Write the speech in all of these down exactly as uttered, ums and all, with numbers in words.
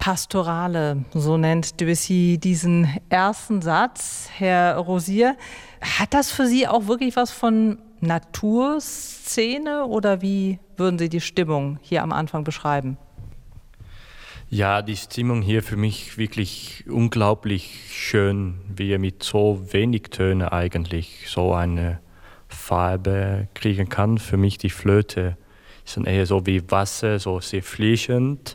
Pastorale, so nennt Debussy diesen ersten Satz. Herr Rosier, hat das für Sie auch wirklich was von Naturszene oder wie würden Sie die Stimmung hier am Anfang beschreiben? Ja, die Stimmung hier für mich wirklich unglaublich schön, wie er mit so wenig Tönen eigentlich so eine Farbe kriegen kann. Für mich die Flöte ist dann eher so wie Wasser, so sehr fließend.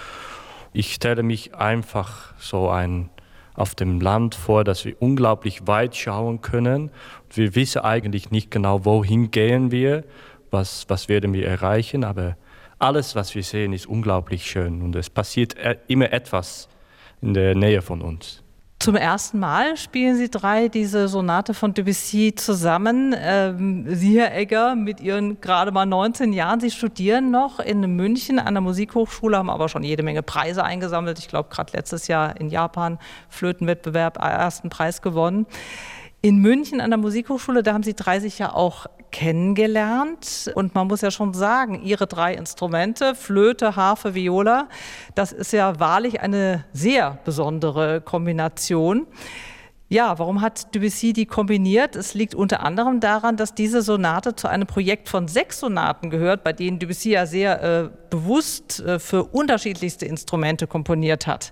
Ich stelle mich einfach so ein auf dem Land vor, dass wir unglaublich weit schauen können. Wir wissen eigentlich nicht genau, wohin gehen wir, was, was werden wir erreichen, aber alles, was wir sehen, ist unglaublich schön und es passiert immer etwas in der Nähe von uns. Zum ersten Mal spielen Sie drei diese Sonate von Debussy zusammen. Ähm, Sie, Herr Egger, mit Ihren gerade mal neunzehn Jahren, Sie studieren noch in München an der Musikhochschule, haben aber schon jede Menge Preise eingesammelt. Ich glaube, gerade letztes Jahr in Japan Flötenwettbewerb ersten Preis gewonnen. In München an der Musikhochschule, da haben Sie dreißig ja auch kennengelernt. Und man muss ja schon sagen, Ihre drei Instrumente, Flöte, Harfe, Viola, das ist ja wahrlich eine sehr besondere Kombination. Ja, warum hat Debussy die kombiniert? Es liegt unter anderem daran, dass diese Sonate zu einem Projekt von sechs Sonaten gehört, bei denen Debussy ja sehr äh, bewusst äh, für unterschiedlichste Instrumente komponiert hat.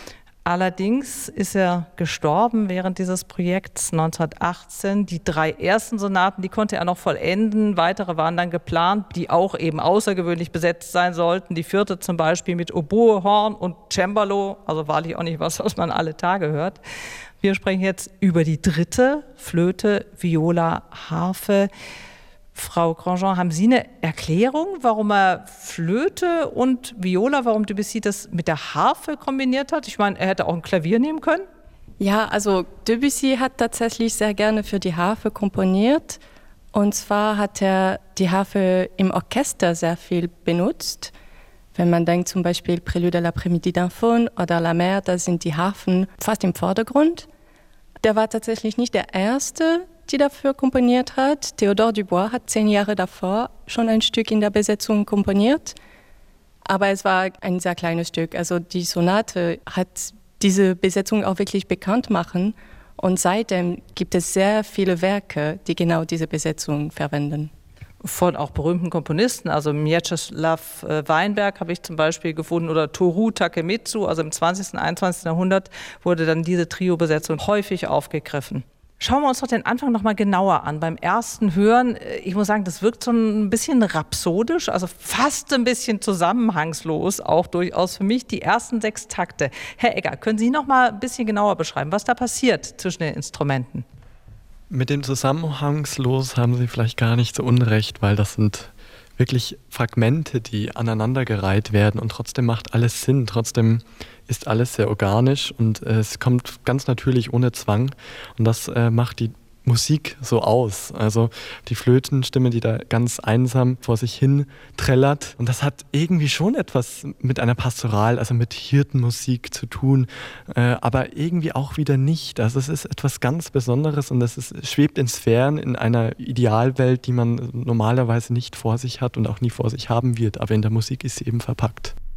Allerdings ist er gestorben während dieses Projekts neunzehnhundertachtzehn. Die drei ersten Sonaten, die konnte er noch vollenden. Weitere waren dann geplant, die auch eben außergewöhnlich besetzt sein sollten. Die vierte zum Beispiel mit Oboe, Horn und Cembalo. Also wahrlich auch nicht was, was man alle Tage hört. Wir sprechen jetzt über die dritte, Flöte, Viola, Harfe. Frau Grandjean, haben Sie eine Erklärung, warum er Flöte und Viola, warum Debussy das mit der Harfe kombiniert hat? Ich meine, er hätte auch ein Klavier nehmen können. Ja, also Debussy hat tatsächlich sehr gerne für die Harfe komponiert. Und zwar hat er die Harfe im Orchester sehr viel benutzt. Wenn man denkt zum Beispiel Prélude à l'après-midi d'un faune oder La Mer, da sind die Harfen fast im Vordergrund. Der war tatsächlich nicht der Erste, die dafür komponiert hat. Théodore Dubois hat zehn Jahre davor schon ein Stück in der Besetzung komponiert. Aber es war ein sehr kleines Stück. Also die Sonate hat diese Besetzung auch wirklich bekannt machen. Und seitdem gibt es sehr viele Werke, die genau diese Besetzung verwenden. Von auch berühmten Komponisten, also Mieczysław Weinberg habe ich zum Beispiel gefunden oder Toru Takemitsu, also im zwanzigsten, einundzwanzigsten Jahrhundert wurde dann diese Trio-Besetzung häufig aufgegriffen. Schauen wir uns doch den Anfang noch mal genauer an. Beim ersten Hören, ich muss sagen, das wirkt so ein bisschen rhapsodisch, also fast ein bisschen zusammenhangslos, auch durchaus für mich, die ersten sechs Takte. Herr Egger, können Sie noch mal ein bisschen genauer beschreiben, was da passiert zwischen den Instrumenten? Mit dem Zusammenhangslos haben Sie vielleicht gar nicht so unrecht, weil das sind wirklich Fragmente, die aneinandergereiht werden und trotzdem macht alles Sinn, trotzdem ist alles sehr organisch und äh, es kommt ganz natürlich ohne Zwang und das äh, macht die Musik so aus. Also die Flötenstimme, die da ganz einsam vor sich hin trällert und das hat irgendwie schon etwas mit einer Pastoral, also mit Hirtenmusik zu tun, äh, aber irgendwie auch wieder nicht. Also es ist etwas ganz Besonderes und es ist, schwebt in Sphären in einer Idealwelt, die man normalerweise nicht vor sich hat und auch nie vor sich haben wird, aber in der Musik ist sie eben verpackt.